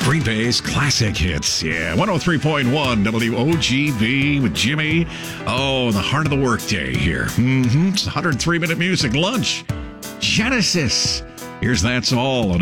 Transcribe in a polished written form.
Green Bay's classic hits. Yeah, 103.1 WOGB with Jimmy. Oh, the heart of the workday here. It's 103-minute music lunch. Genesis. Here's That's All on